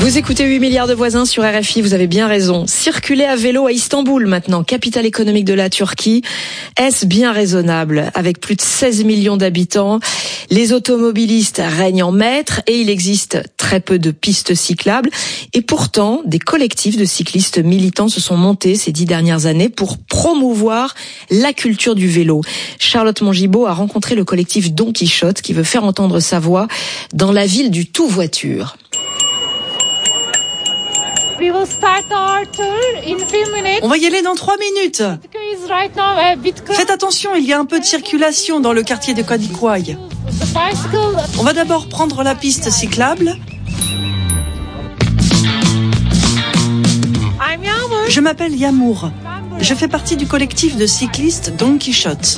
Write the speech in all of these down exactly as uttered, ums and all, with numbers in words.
Vous écoutez huit milliards de voisins sur R F I, vous avez bien raison. Circuler à vélo à Istanbul maintenant, capitale économique de la Turquie, est-ce bien raisonnable? Avec plus de seize millions d'habitants, les automobilistes règnent en maître et il existe très peu de pistes cyclables. Et pourtant, des collectifs de cyclistes militants se sont montés ces dix dernières années pour promouvoir la culture du vélo. Charlotte Mongibaud a rencontré le collectif Don Quichotte qui veut faire entendre sa voix dans la ville du tout voiture. On va y aller dans trois minutes. Faites attention, il y a un peu de circulation dans le quartier de Kadıköy. On va d'abord prendre la piste cyclable. Je m'appelle Yamour. Je fais partie du collectif de cyclistes Don Quichotte.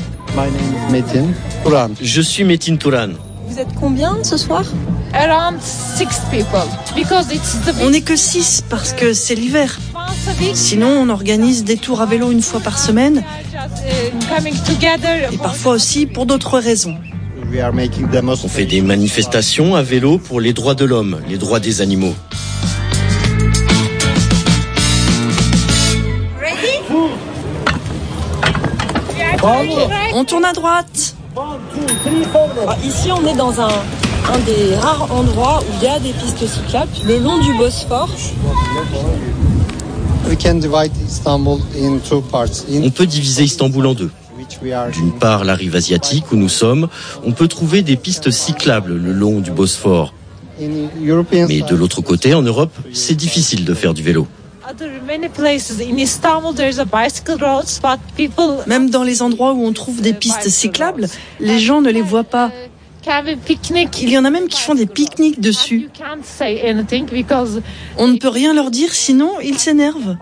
Je suis Metin Touran. Vous êtes combien ce soir? Around six people because it's the On n'est que six parce que c'est l'hiver. Sinon, on organise des tours à vélo une fois par semaine et parfois aussi pour d'autres raisons. On fait des manifestations à vélo pour les droits de l'homme, les droits des animaux. On tourne à droite. Ici, on est dans un, un des rares endroits où il y a des pistes cyclables, le long du Bosphore. On peut diviser Istanbul en deux. D'une part, la rive asiatique où nous sommes, on peut trouver des pistes cyclables le long du Bosphore. Mais de l'autre côté, en Europe, c'est difficile de faire du vélo. Même dans les endroits où on trouve des pistes cyclables, les gens ne les voient pas. Il y en a même qui font des pique-niques dessus. On ne peut rien leur dire, sinon ils s'énervent.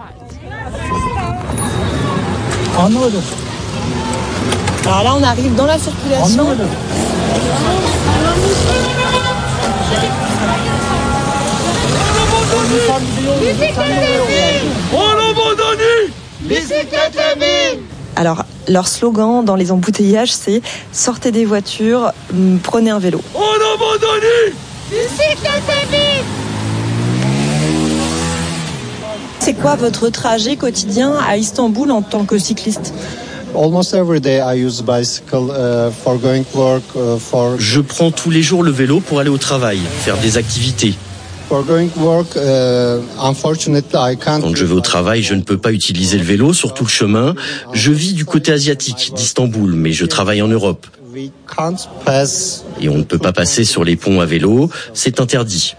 Alors là, on arrive dans la circulation. Alors, leur slogan dans les embouteillages, c'est « Sortez des voitures, prenez un vélo ». C'est quoi votre trajet quotidien à Istanbul en tant que cycliste ? Je prends tous les jours le vélo pour aller au travail, faire des activités. Quand je vais au travail, je ne peux pas utiliser le vélo sur tout le chemin. Je vis du côté asiatique d'Istanbul, mais je travaille en Europe. Et on ne peut pas passer sur les ponts à vélo, c'est interdit.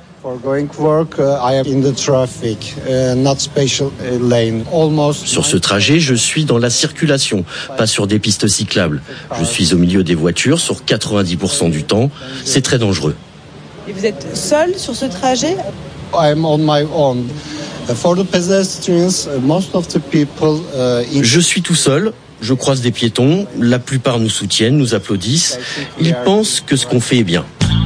Sur ce trajet, je suis dans la circulation, pas sur des pistes cyclables. Je suis au milieu des voitures sur quatre-vingt-dix pour cent du temps. C'est très dangereux. Et vous êtes seul sur ce trajet ? Je suis tout seul. Je croise des piétons. La plupart nous soutiennent, nous applaudissent. Ils pensent que ce qu'on fait est bien.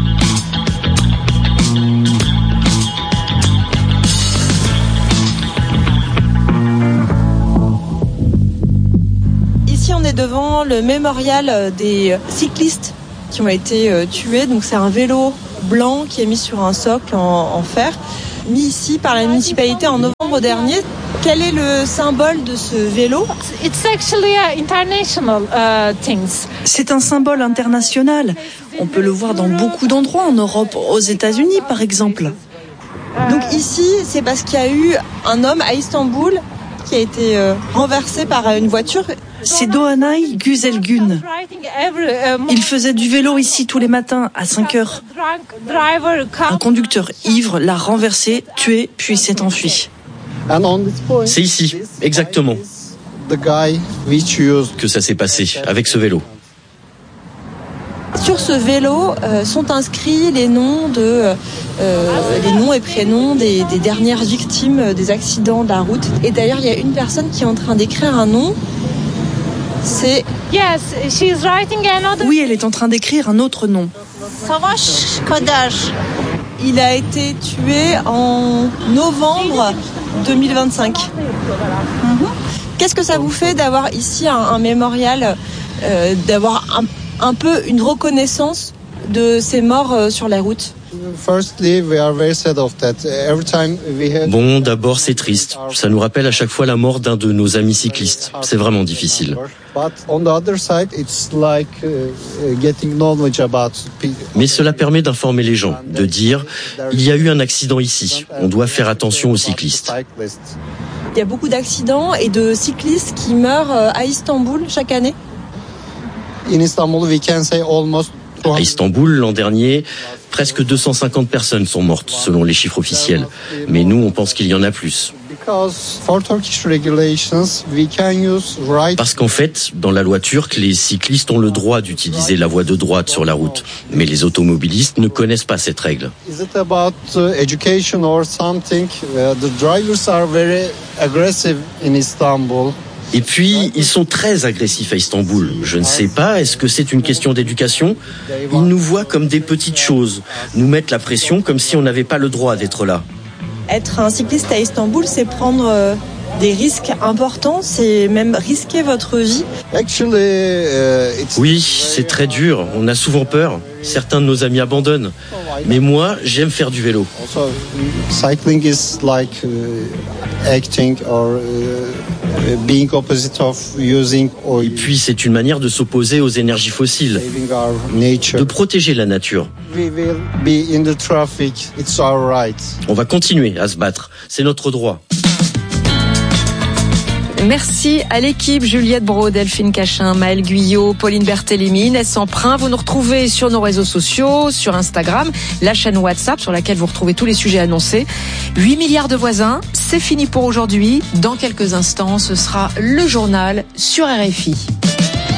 Ici, on est devant le mémorial des cyclistes qui ont été tués. Donc, c'est un vélo blanc qui est mis sur un socle en, en fer, mis ici par la municipalité en novembre dernier. Quel est le symbole de ce vélo ? It's actually a international uh, things. C'est un symbole international. On peut le voir dans beaucoup d'endroits en Europe, aux États-Unis par exemple. Donc ici, c'est parce qu'il y a eu un homme à Istanbul qui a été euh, renversé par une voiture. C'est Doğanay Güzelgün. Il faisait du vélo ici tous les matins à cinq heures. Un conducteur ivre l'a renversé, tué, puis s'est enfui. C'est ici, exactement, que ça s'est passé, avec ce vélo. Sur ce vélo euh, sont inscrits les noms, de, euh, les noms et prénoms des, des dernières victimes des accidents de la route. Et d'ailleurs, il y a une personne qui est en train d'écrire un nom. C'est... Yes, she's writing another... Oui, elle est en train d'écrire un autre nom. Savaş Kader. Il a été tué en novembre deux mille vingt-cinq. Mm-hmm. Qu'est-ce que ça vous fait d'avoir ici un, un mémorial, euh, d'avoir un, un peu une reconnaissance de ces morts euh, sur la route ? Bon, d'abord c'est triste. Ça nous rappelle à chaque fois la mort d'un de nos amis cyclistes. C'est vraiment difficile. Mais cela permet d'informer les gens, de dire « il y a eu un accident ici, on doit faire attention aux cyclistes ». Il y a beaucoup d'accidents et de cyclistes qui meurent à Istanbul chaque année. À Istanbul, l'an dernier, presque deux cent cinquante personnes sont mortes, selon les chiffres officiels. Mais nous, on pense qu'il y en a plus. Parce qu'en fait, dans la loi turque, les cyclistes ont le droit d'utiliser la voie de droite sur la route. Mais les automobilistes ne connaissent pas cette règle. Et puis, ils sont très agressifs à Istanbul. Je ne sais pas, est-ce que c'est une question d'éducation ? Ils nous voient comme des petites choses, nous mettent la pression comme si on n'avait pas le droit d'être là. Être un cycliste à Istanbul, c'est prendre des risques importants, c'est même risquer votre vie. Oui, c'est très dur, on a souvent peur. Certains de nos amis abandonnent. Mais moi, j'aime faire du vélo. Cycling is like acting or being opposite of using oil. Et puis, c'est une manière de s'opposer aux énergies fossiles, de protéger la nature. We will be in the traffic. It's our right. On va continuer à se battre. C'est notre droit. Merci à l'équipe, Juliette Braud, Delphine Cachin, Maëlle Guyot, Pauline Berthélémy, Inès Emprunt. Vous nous retrouvez sur nos réseaux sociaux, sur Instagram, la chaîne WhatsApp sur laquelle vous retrouvez tous les sujets annoncés. huit milliards de voisins, c'est fini pour aujourd'hui. Dans quelques instants, ce sera le journal sur R F I.